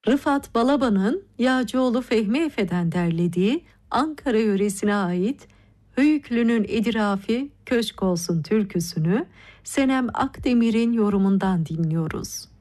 Rıfat Balaban'ın Yağcıoğlu Fehmi Efe'den derlediği Ankara yöresine ait Höyüklü'nün Edirafi Köşk Olsun türküsünü Senem Akdemir'in yorumundan dinliyoruz.